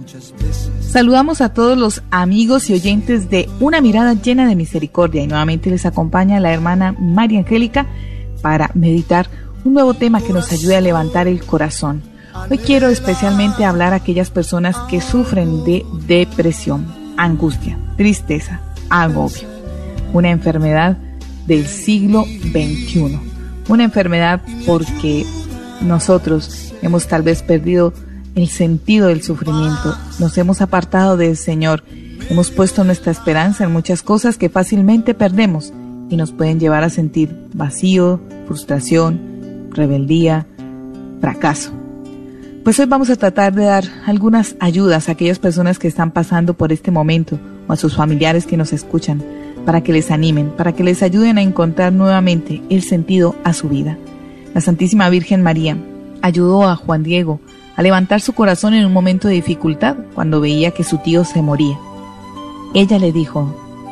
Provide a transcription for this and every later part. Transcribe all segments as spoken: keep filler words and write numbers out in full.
Saludamos a todos los amigos y oyentes de Una Mirada Llena de Misericordia y nuevamente les acompaña la hermana María Angélica para meditar un nuevo tema que nos ayude a levantar el corazón. Hoy quiero especialmente hablar a aquellas personas que sufren de depresión, angustia, tristeza, agobio, una enfermedad del siglo veintiuno, una enfermedad porque nosotros hemos tal vez perdido el sentido del sufrimiento, nos hemos apartado del Señor, hemos puesto nuestra esperanza en muchas cosas que fácilmente perdemos y nos pueden llevar a sentir vacío, frustración, rebeldía, fracaso. Pues hoy vamos a tratar de dar algunas ayudas a aquellas personas que están pasando por este momento o a sus familiares que nos escuchan, para que les animen, para que les ayuden a encontrar nuevamente el sentido a su vida. La Santísima Virgen María ayudó a Juan Diego a levantar su corazón en un momento de dificultad cuando veía que su tío se moría. Ella le dijo: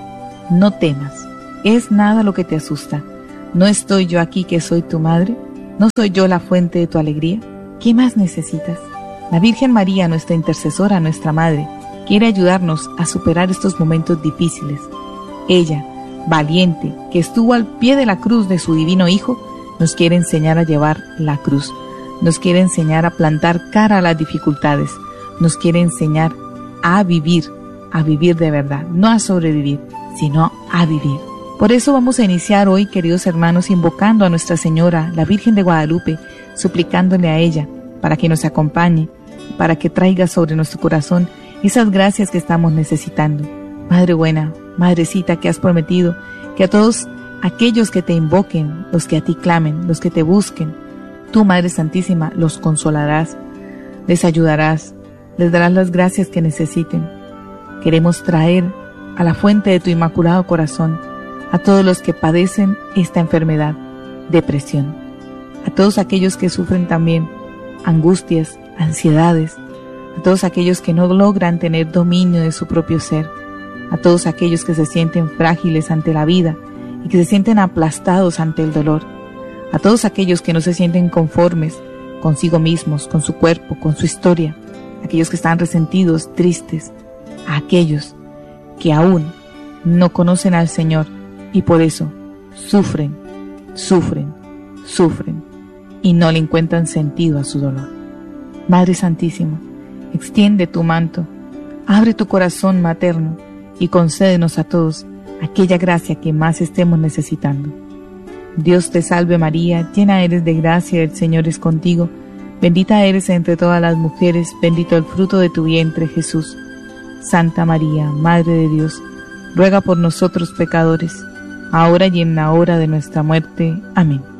no temas, es nada lo que te asusta. ¿No estoy yo aquí que soy tu madre? ¿No soy yo la fuente de tu alegría? ¿Qué más necesitas? La Virgen María, nuestra intercesora, nuestra madre, quiere ayudarnos a superar estos momentos difíciles. Ella, valiente, que estuvo al pie de la cruz de su divino Hijo, nos quiere enseñar a llevar la cruz. Nos quiere enseñar a plantar cara a las dificultades. Nos quiere enseñar a vivir, a vivir de verdad, no a sobrevivir, sino a vivir. Por eso vamos a iniciar hoy, queridos hermanos, invocando a Nuestra Señora, la Virgen de Guadalupe, suplicándole a ella para que nos acompañe, para que traiga sobre nuestro corazón esas gracias que estamos necesitando. Madre buena, Madrecita, que has prometido que a todos aquellos que te invoquen, los que a ti clamen, los que te busquen, tú, Madre Santísima, los consolarás, les ayudarás, les darás las gracias que necesiten. Queremos traer a la fuente de tu Inmaculado Corazón a todos los que padecen esta enfermedad, depresión, a todos aquellos que sufren también angustias, ansiedades, a todos aquellos que no logran tener dominio de su propio ser, a todos aquellos que se sienten frágiles ante la vida y que se sienten aplastados ante el dolor, a todos aquellos que no se sienten conformes consigo mismos, con su cuerpo, con su historia, aquellos que están resentidos, tristes, a aquellos que aún no conocen al Señor y por eso sufren, sufren, sufren y no le encuentran sentido a su dolor. Madre Santísima, extiende tu manto, abre tu corazón materno y concédenos a todos aquella gracia que más estemos necesitando. Dios te salve María, llena eres de gracia, el Señor es contigo, bendita eres entre todas las mujeres, bendito el fruto de tu vientre Jesús. Santa María, Madre de Dios, ruega por nosotros pecadores, ahora y en la hora de nuestra muerte. Amén.